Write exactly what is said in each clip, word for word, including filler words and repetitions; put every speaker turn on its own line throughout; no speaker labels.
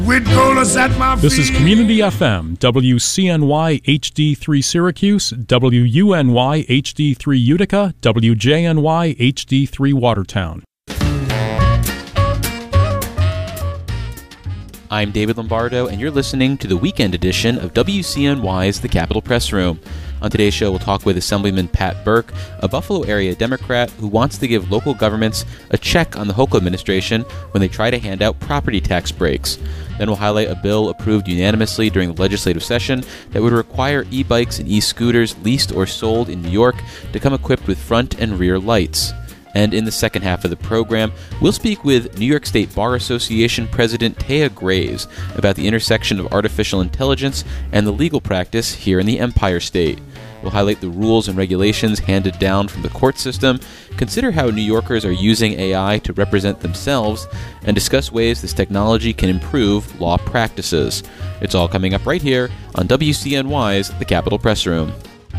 With colas at my feet.
This is Community F M, W C N Y H D three Syracuse, W U N Y H D three Utica, W J N Y H D three Watertown.
I'm David Lombardo, and you're listening to the weekend edition of W C N Y's The Capitol Press Room. On today's show, we'll talk with Assemblyman Pat Burke, a Buffalo area Democrat who wants to give local governments a check on the Hochul administration when they try to hand out property tax breaks. Then we'll highlight a bill approved unanimously during the legislative session that would require e-bikes and e-scooters leased or sold in New York to come equipped with front and rear lights. And in the second half of the program, we'll speak with New York State Bar Association President Taya Graves about the intersection of artificial intelligence and the legal practice here in the Empire State. We'll highlight the rules and regulations handed down from the court system, consider how New Yorkers are using A I to represent themselves, and discuss ways this technology can improve law practices. It's all coming up right here on W C N Y's The Capitol Press Room.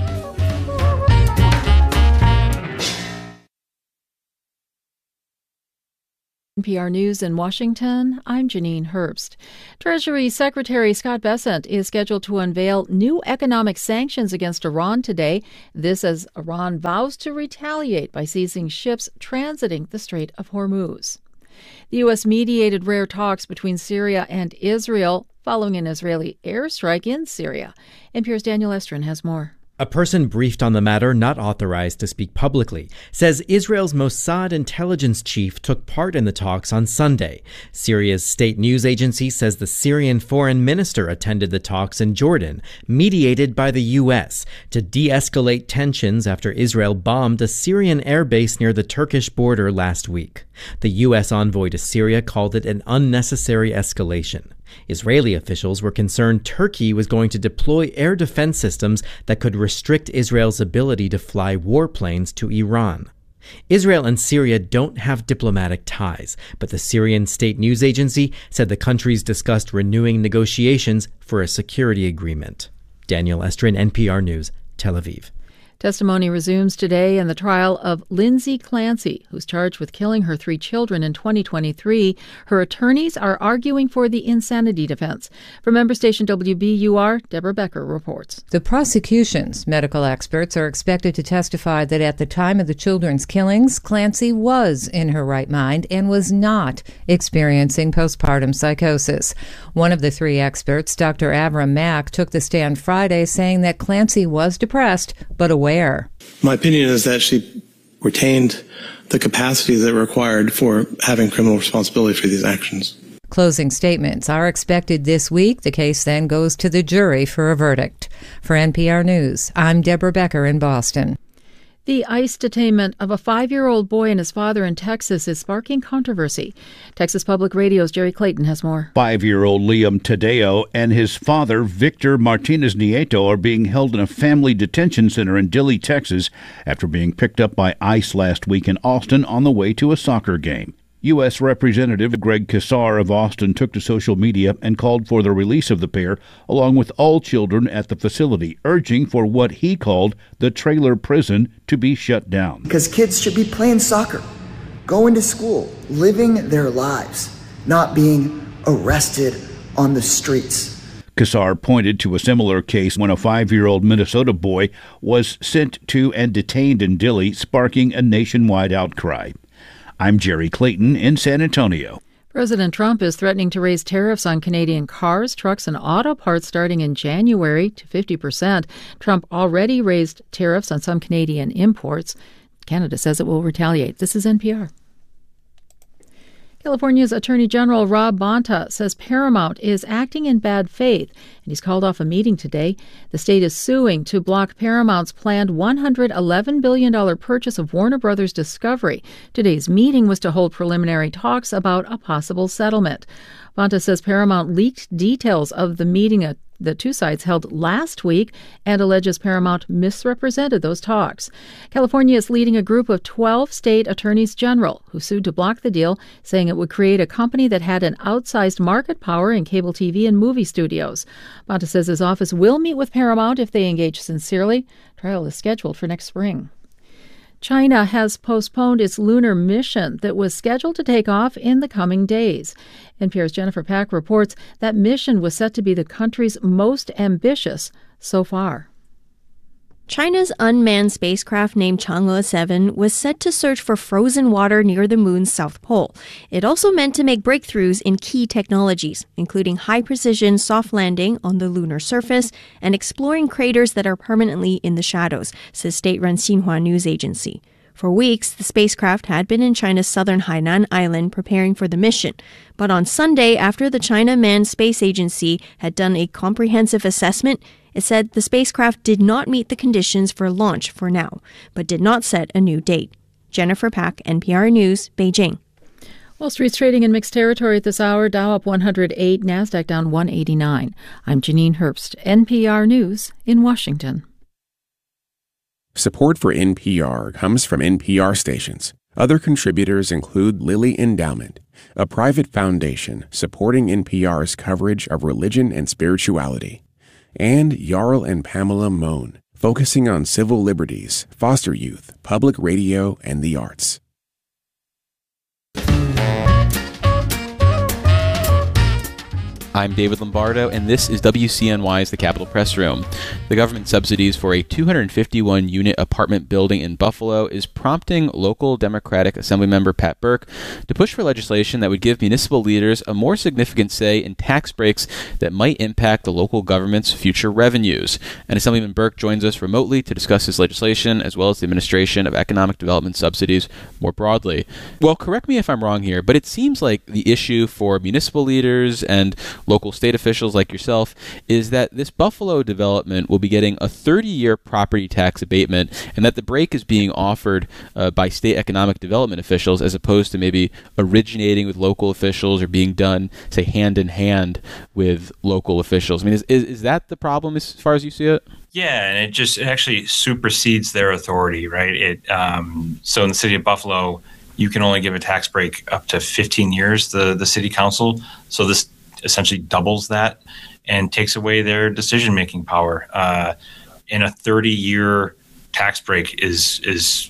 N P R News in Washington, I'm Janine Herbst. Treasury Secretary Scott Bessent is scheduled to unveil new economic sanctions against Iran today. This as Iran vows to retaliate by seizing ships transiting the Strait of Hormuz. The U S mediated rare talks between Syria and Israel following an Israeli airstrike in Syria. N P R's Daniel Estrin has more.
A person briefed on the matter, not authorized to speak publicly, says Israel's Mossad intelligence chief took part in the talks on Sunday. Syria's state news agency says the Syrian foreign minister attended the talks in Jordan, mediated by the U S, to de-escalate tensions after Israel bombed a Syrian airbase near the Turkish border last week. The U S envoy to Syria called it an unnecessary escalation. Israeli officials were concerned Turkey was going to deploy air defense systems that could restrict Israel's ability to fly warplanes to Iran. Israel and Syria don't have diplomatic ties, but the Syrian state news agency said the countries discussed renewing negotiations for a security agreement. Daniel Estrin, N P R News, Tel Aviv.
Testimony resumes today in the trial of Lindsay Clancy, who's charged with killing her three children in twenty twenty-three. Her attorneys are arguing for the insanity defense. From member station W B U R, Deborah Becker reports.
The prosecution's medical experts are expected to testify that at the time of the children's killings, Clancy was in her right mind and was not experiencing postpartum psychosis. One of the three experts, Doctor Avram Mack, took the stand Friday saying that Clancy was depressed but aware.
My opinion is that she retained the capacity that required for having criminal responsibility for these actions.
Closing statements are expected this week. The case then goes to the jury for a verdict. For N P R News, I'm Deborah Becker in Boston.
The ICE detainment of a five-year-old boy and his father in Texas is sparking controversy. Texas Public Radio's Jerry Clayton has more.
Five-year-old Liam Tadeo and his father, Victor Martinez Nieto, are being held in a family detention center in Dilley, Texas, after being picked up by ICE last week in Austin on the way to a soccer game. U S Representative Greg Casar of Austin took to social media and called for the release of the pair, along with all children at the facility, urging for what he called the trailer prison to be shut down.
Because kids should be playing soccer, going to school, living their lives, not being arrested on the streets.
Casar pointed to a similar case when a five-year-old Minnesota boy was sent to and detained in Dilley, sparking a nationwide outcry. I'm Jerry Clayton in San Antonio.
President Trump is threatening to raise tariffs on Canadian cars, trucks, and auto parts starting in January to fifty percent. Trump already raised tariffs on some Canadian imports. Canada says it will retaliate. This is N P R. California's Attorney General Rob Bonta says Paramount is acting in bad faith, and he's called off a meeting today. The state is suing to block Paramount's planned one hundred eleven billion dollars purchase of Warner Brothers Discovery. Today's meeting was to hold preliminary talks about a possible settlement. Bonta says Paramount leaked details of the meeting at the two sides held last week and alleges Paramount misrepresented those talks. California is leading a group of twelve state attorneys general who sued to block the deal, saying it would create a company that had an outsized market power in cable T V and movie studios. Bonta says his office will meet with Paramount if they engage sincerely. Trial is scheduled for next spring. China has postponed its lunar mission that was scheduled to take off in the coming days. N P R's Jennifer Pack reports that mission was set to be the country's most ambitious so far.
China's unmanned spacecraft named Chang'e seven was set to search for frozen water near the moon's south pole. It also meant to make breakthroughs in key technologies, including high-precision soft landing on the lunar surface and exploring craters that are permanently in the shadows, says state-run Xinhua news agency. For weeks, the spacecraft had been in China's southern Hainan island preparing for the mission. But on Sunday, after the China Manned Space Agency had done a comprehensive assessment, it said the spacecraft did not meet the conditions for launch for now, but did not set a new date. Jennifer Pack, N P R News, Beijing.
Wall Street's trading in mixed territory at this hour. Dow up one hundred eight, NASDAQ down one eighty-nine. I'm Janine Herbst, N P R News in Washington.
Support for N P R comes from N P R stations. Other contributors include Lilly Endowment, a private foundation supporting N P R's coverage of religion and spirituality, and Jarl and Pamela Mohn, focusing on civil liberties, foster youth, public radio, and the arts.
I'm David Lombardo, and this is W C N Y's The Capitol Press Room. The government subsidies for a two hundred fifty-one unit apartment building in Buffalo is prompting local Democratic Assemblymember Pat Burke to push for legislation that would give municipal leaders a more significant say in tax breaks that might impact the local government's future revenues. And Assemblyman Burke joins us remotely to discuss this legislation, as well as the administration of economic development subsidies more broadly. Well, correct me if I'm wrong here, but it seems like the issue for municipal leaders and local state officials like yourself is that this Buffalo development will be getting a thirty-year property tax abatement, and that the break is being offered uh, by state economic development officials as opposed to maybe originating with local officials or being done, say, hand in hand with local officials. I mean, is, is, is that the problem as far as you see it?
Yeah, and it just it actually supersedes their authority, right? It um, so in the city of Buffalo, you can only give a tax break up to fifteen years, the, the city council. So this essentially doubles that and takes away their decision-making power. Uh, and a thirty-year tax break is is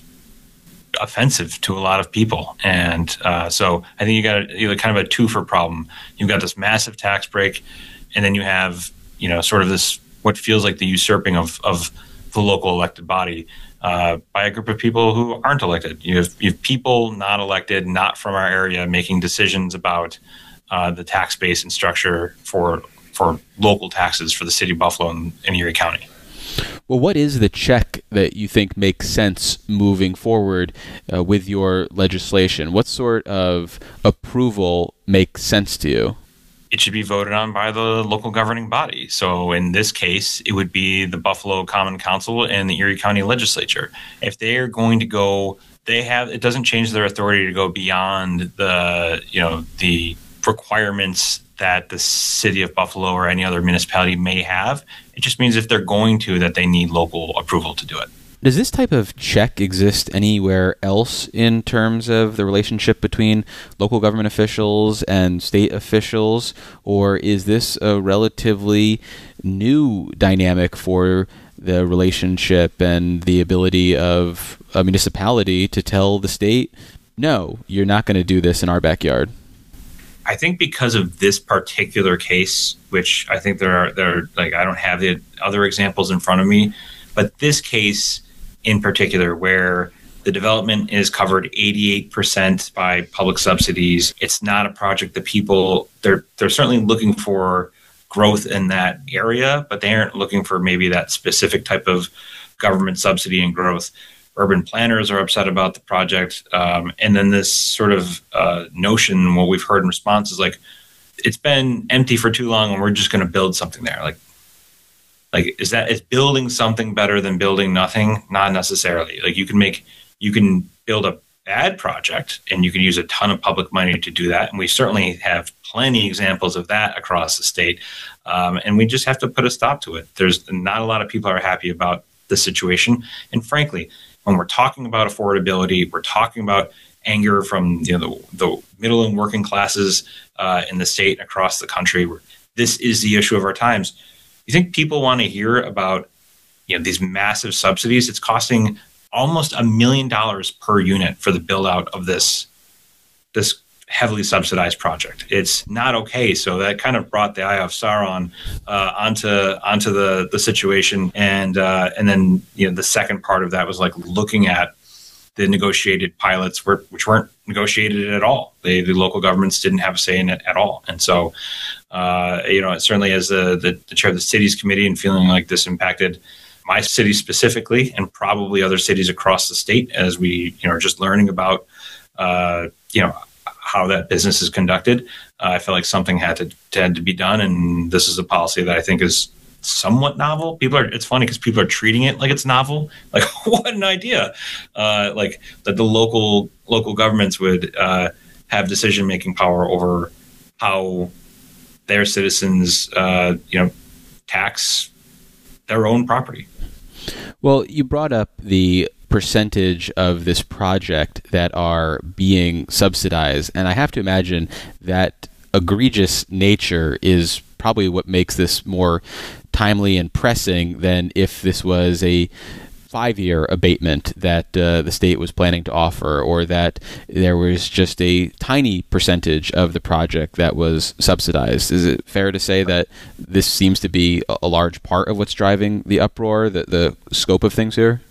offensive to a lot of people. And uh, so I think you got a, you know, kind of a two-for problem. You've got this massive tax break, and then you have, you know, sort of this, what feels like the usurping of, of the local elected body uh, by a group of people who aren't elected. You have, you have people not elected, not from our area, making decisions about Uh, the tax base and structure for for local taxes for the city of Buffalo and, and Erie County.
Well, what is the check that you think makes sense moving forward uh, with your legislation? What sort of approval makes sense to you?
It should be voted on by the local governing body. So in this case, it would be the Buffalo Common Council and the Erie County Legislature. If they are going to go, they have, it doesn't change their authority to go beyond the, you know, the requirements that the city of Buffalo or any other municipality may have. It just means if they're going to, that they need local approval to do it.
Does this type of check exist anywhere else in terms of the relationship between local government officials and state officials, or is this a relatively new dynamic for the relationship and the ability of a municipality to tell the state, no, you're not going to do this in our backyard?
I think because of this particular case, which I think there are, there are, like, I don't have the other examples in front of me, but this case in particular, where the development is covered eighty-eight percent by public subsidies, it's not a project that people, they're, they're certainly looking for growth in that area, but they aren't looking for maybe that specific type of government subsidy and growth. Urban planners are upset about the project. Um, and then this sort of uh, notion, what we've heard in response is like, it's been empty for too long and we're just going to build something there. Like, like is that, is building something better than building nothing? Not necessarily. Like you can make, you can build a bad project and you can use a ton of public money to do that. And we certainly have plenty examples of that across the state. Um, and we just have to put a stop to it. There's not a lot of people are happy about the situation. And frankly, when we're talking about affordability, we're talking about anger from, you know, the, the middle and working classes uh, in the state and across the country. This is the issue of our times. You think people want to hear about, you know, these massive subsidies? It's costing almost a million dollars per unit for the build out of this this heavily subsidized project. It's not okay. So that kind of brought the Eye of Sauron uh, onto onto the the situation, and uh, and then you know the second part of that was like looking at the negotiated pilots, were, which weren't negotiated at all. They, the local governments didn't have a say in it at all, and so uh, you know certainly as the, the the chair of the cities committee and feeling like this impacted my city specifically, and probably other cities across the state, as we you know are just learning about uh, you know. how that business is conducted. Uh, I felt like something had to, to had to be done, and this is a policy that I think is somewhat novel. People are. It's funny because people are treating it like it's novel. Like, what an idea! Uh, like that the local local governments would uh, have decision making power over how their citizens, uh, you know, tax their own property.
Well, you brought up the percentage of this project that are being subsidized, and I have to imagine that egregious nature is probably what makes this more timely and pressing than if this was a five-year abatement that uh, the state was planning to offer, or that there was just a tiny percentage of the project that was subsidized. Is it fair to say that this seems to be a large part of what's driving the uproar, the, the scope of things here?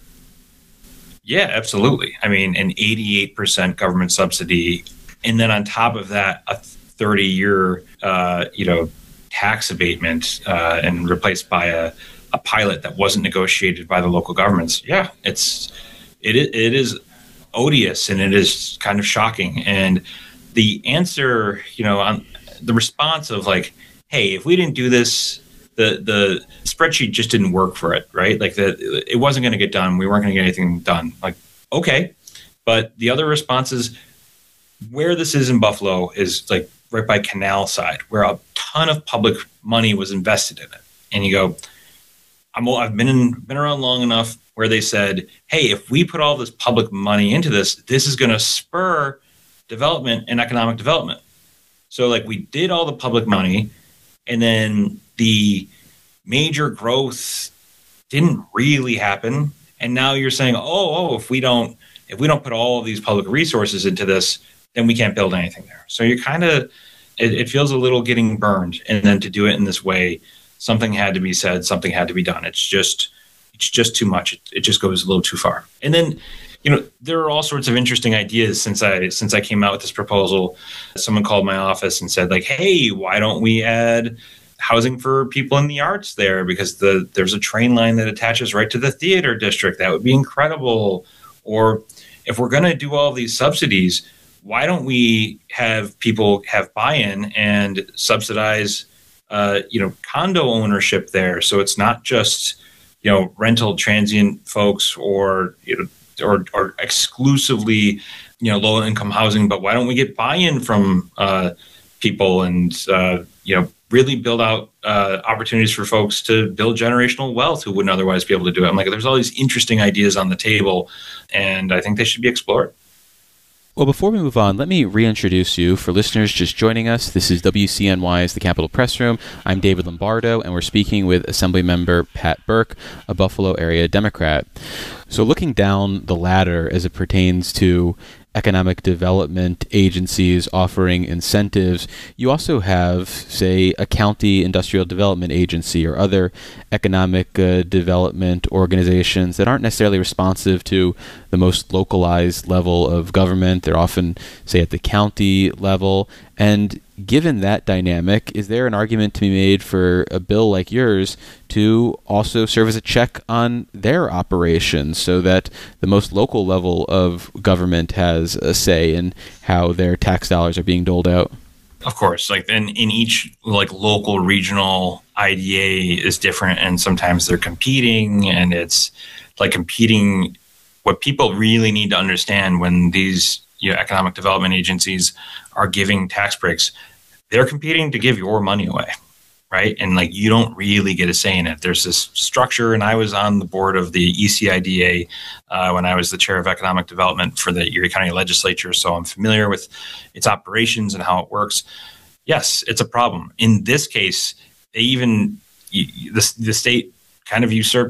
Yeah, absolutely. I mean, an eighty-eight percent government subsidy, and then on top of that, a thirty-year, uh, you know, tax abatement, uh, and replaced by a, a pilot that wasn't negotiated by the local governments. Yeah, it's it it is odious, and it is kind of shocking. And the answer, you know, on the response of like, hey, if we didn't do this, the the spreadsheet just didn't work for it, right? Like that, it wasn't going to get done. We weren't going to get anything done. Like, okay. But the other response is where this is in Buffalo is like right by Canal Side, where a ton of public money was invested in it. And you go, I'm, I've been in, been around long enough where they said, hey, if we put all this public money into this, this is going to spur development and economic development. So like we did all the public money, and then the major growth didn't really happen. And now you're saying, oh, oh, if we don't, if we don't put all of these public resources into this, then we can't build anything there. So you're kind of, it, it feels a little getting burned. And then to do it in this way, something had to be said, something had to be done. It's just, it's just too much. It, it just goes a little too far. And then, you know, there are all sorts of interesting ideas since I since I came out with this proposal. Someone called my office and said, like, hey, why don't we add housing for people in the arts there? Because the there's a train line that attaches right to the theater district. That would be incredible. Or if we're going to do all these subsidies, why don't we have people have buy-in and subsidize, uh, you know, condo ownership there? So it's not just, you know, rental transient folks or, you know, or, or exclusively, you know, low income housing, but why don't we get buy-in from uh, people and, uh, you know, really build out uh, opportunities for folks to build generational wealth who wouldn't otherwise be able to do it? I'm like, there's all these interesting ideas on the table, and I think they should be explored.
Well, before we move on, let me reintroduce you. For listeners just joining us, this is W C N Y's The Capitol Press Room. I'm David Lombardo, and we're speaking with Assemblymember Pat Burke, a Buffalo area Democrat. So looking down the ladder as it pertains to economic development agencies offering incentives, you also have, say, a county industrial development agency or other economic uh, development organizations that aren't necessarily responsive to the most localized level of government. They're often, say, at the county level. And given that dynamic, is there an argument to be made for a bill like yours to also serve as a check on their operations so that the most local level of government has a say in how their tax dollars are being doled out?
Of course, like in, in each like local regional I D A is different, and sometimes they're competing, and it's like competing. What people really need to understand when these you know, economic development agencies are giving tax breaks, they're competing to give your money away, right? And like you don't really get a say in it. There's this structure, and I was on the board of the E C I D A uh, when I was the chair of economic development for the Erie County Legislature, so I'm familiar with its operations and how it works. Yes, it's a problem. In this case, they even the, the state kind of usurped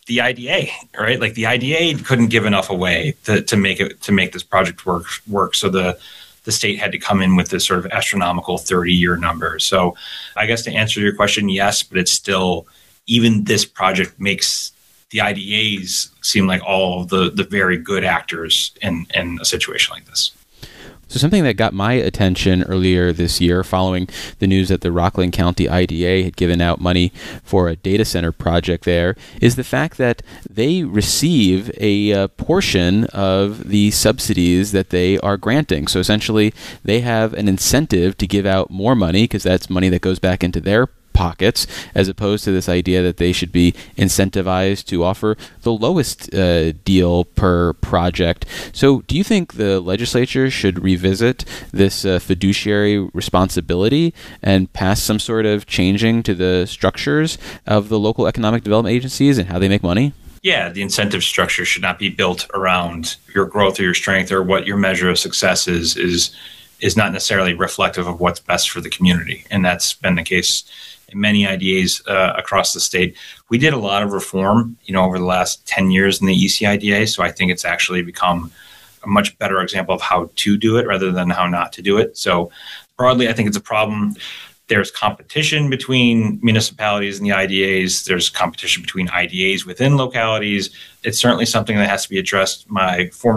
the I D A, right? Like the I D A couldn't give enough away to, to make it to make this project work work. So the the state had to come in with this sort of astronomical thirty-year number. So I guess to answer your question, yes, but it's still, even this project makes the I D As seem like all of the, the very good actors in, in a situation like this.
So something that got my attention earlier this year, following the news that the Rockland County I D A had given out money for a data center project there, is the fact that they receive a uh, portion of the subsidies that they are granting. So essentially, they have an incentive to give out more money, because that's money that goes back into their pockets, as opposed to this idea that they should be incentivized to offer the lowest uh, deal per project. So do you think the legislature should revisit this uh, fiduciary responsibility and pass some sort of changing to the structures of the local economic development agencies and how they make money?
Yeah, the incentive structure should not be built around your growth or your strength, or what your measure of success is, is, is not necessarily reflective of what's best for the community. And that's been the case in many I D As uh, across the state. We did a lot of reform, you know, over the last ten years in the E C I D A. So I think it's actually become a much better example of how to do it rather than how not to do it. So broadly, I think it's a problem. There's competition between municipalities and the I D As. There's competition between I D As within localities. It's certainly something that has to be addressed. My former